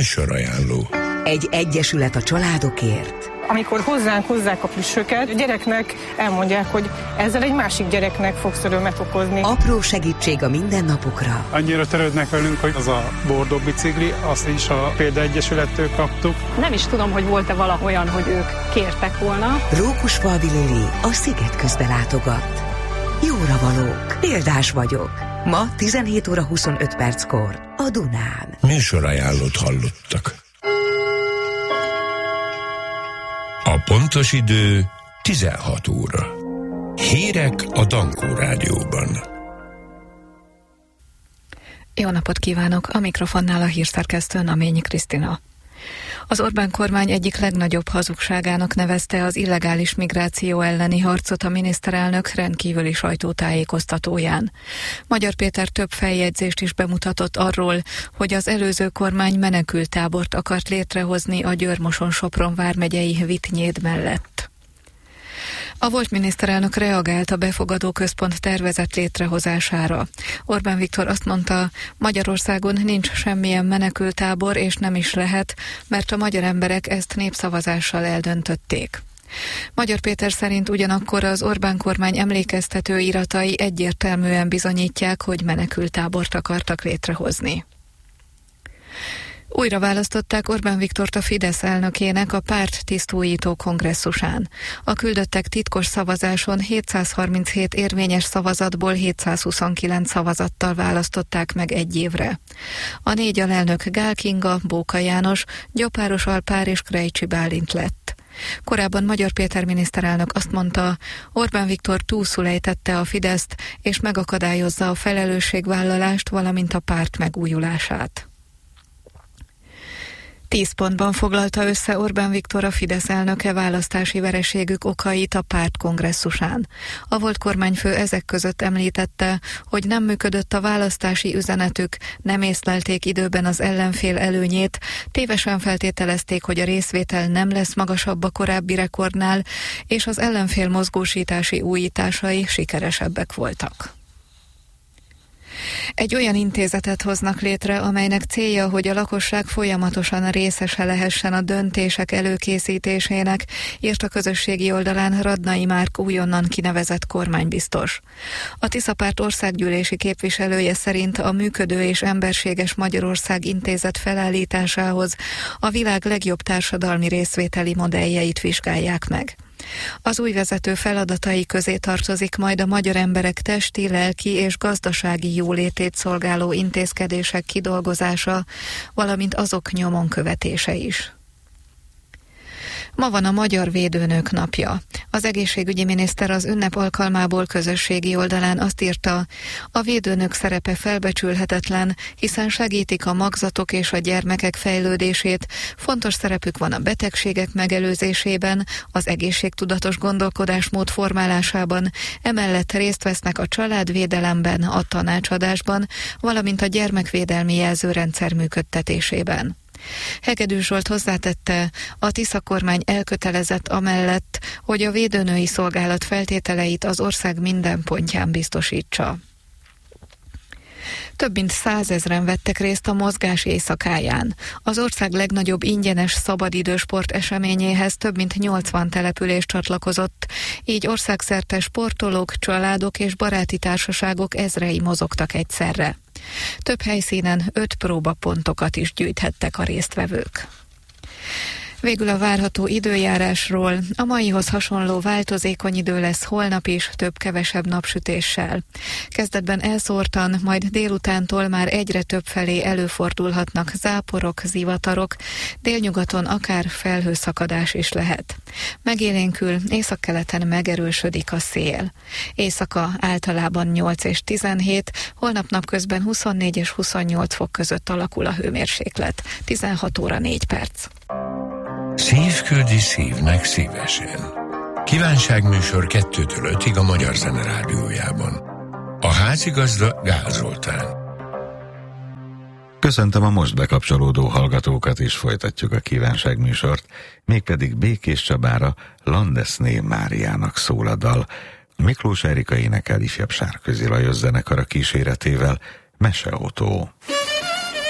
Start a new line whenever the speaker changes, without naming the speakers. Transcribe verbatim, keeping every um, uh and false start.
Műsorajánló.
Egy egyesület a családokért.
Amikor hozzánk hozzák a plüssöket, a gyereknek elmondják, hogy ezzel egy másik gyereknek fogsz örömet okozni.
Apró segítség a mindennapokra.
Annyira törődnek velünk, hogy az a Bordó bicikli, azt is a Példaegyesülettől kaptuk.
Nem is tudom, hogy volt-e vala olyan, hogy ők kértek volna.
Rókusfalvi Lili a Sziget közbe látogat. Jóra valók, példás vagyok. Ma tizenhét óra huszonöt perckor a Dunán.
Műsorajánlót hallottak. A pontos idő tizenhat óra. Hírek a Dankó Rádióban.
Jó napot kívánok! A mikrofonnál a hírszerkesztő Naményi Krisztina. Az Orbán kormány egyik legnagyobb hazugságának nevezte az illegális migráció elleni harcot a miniszterelnök rendkívüli sajtótájékoztatóján. Magyar Péter több feljegyzést is bemutatott arról, hogy az előző kormány menekülttábort akart létrehozni a Győr-Moson-Sopron vármegyei Vittnyéd mellett. A volt miniszterelnök reagált a befogadó központ tervezett létrehozására. Orbán Viktor azt mondta, Magyarországon nincs semmilyen menekülttábor, és nem is lehet, mert a magyar emberek ezt népszavazással eldöntötték. Magyar Péter szerint ugyanakkor az Orbán kormány emlékeztető iratai egyértelműen bizonyítják, hogy menekülttábort akartak létrehozni. Újra választották Orbán Viktort a Fidesz elnökének a párt tisztújító kongresszusán. A küldöttek titkos szavazáson hétszázharminchét érvényes szavazatból hétszázhuszonkilenc szavazattal választották meg egy évre. A négy alelnök Gál Kinga, Bóka János, Gyopáros Alpár és Krejcsi Bálint lett. Korábban Magyar Péter miniszterelnök azt mondta, Orbán Viktor túlszul ejtette a Fideszt és megakadályozza a felelősségvállalást, valamint a párt megújulását. Tíz pontban foglalta össze Orbán Viktor a Fidesz elnöke választási vereségük okait a párt kongresszusán. A volt kormányfő ezek között említette, hogy nem működött a választási üzenetük, nem észlelték időben az ellenfél előnyét, tévesen feltételezték, hogy a részvétel nem lesz magasabb a korábbi rekordnál, és az ellenfél mozgósítási újításai sikeresebbek voltak. Egy olyan intézetet hoznak létre, amelynek célja, hogy a lakosság folyamatosan részese lehessen a döntések előkészítésének, írt a közösségi oldalán Radnai Márk újonnan kinevezett kormánybiztos. A Tiszapárt országgyűlési képviselője szerint a működő és emberséges Magyarország intézet felállításához a világ legjobb társadalmi részvételi modelljeit vizsgálják meg. Az új vezető feladatai közé tartozik majd a magyar emberek testi, lelki és gazdasági jólétét szolgáló intézkedések kidolgozása, valamint azok nyomon követése is. Ma van a Magyar Védőnők napja. Az egészségügyi miniszter az ünnep alkalmából közösségi oldalán azt írta, a védőnők szerepe felbecsülhetetlen, hiszen segítik a magzatok és a gyermekek fejlődését, fontos szerepük van a betegségek megelőzésében, az egészségtudatos gondolkodásmód formálásában, emellett részt vesznek a családvédelemben, a tanácsadásban, valamint a gyermekvédelmi jelzőrendszer működtetésében. Hegedű Zsolt hozzátette, a Tisza kormány elkötelezett amellett, hogy a védőnői szolgálat feltételeit az ország minden pontján biztosítsa. Több mint százezren vettek részt a mozgás éjszakáján. Az ország legnagyobb ingyenes szabadidősport eseményéhez több mint nyolcvan település csatlakozott, így országszerte sportolók, családok és baráti társaságok ezrei mozogtak egyszerre. Több helyszínen öt próbapontokat is gyűjthettek a résztvevők. Végül a várható időjárásról. A maihoz hasonló változékony idő lesz holnap is, több-kevesebb napsütéssel. Kezdetben elszórtan, majd délutántól már egyre több felé előfordulhatnak záporok, zivatarok, délnyugaton akár felhőszakadás is lehet. Megélénkül, északkeleten megerősödik a szél. Éjszaka általában nyolc és tizenhét, holnap napközben huszonnégy és huszonnyolc fok között alakul a hőmérséklet. tizenhat óra négy perc.
Szívküldi szívnek szívesen. Kívánságműsor kettőtől ötig a Magyar Zene Rádiójában. A házigazda Gál Zoltán.
Köszöntöm a most bekapcsolódó hallgatókat, és folytatjuk a kívánságműsort, mégpedig Békés Csabára Landeszné Máriának szól a dal. Miklós Erika énekel ifjabb Sárközi Lajos zenekara kíséretével, Meseautó.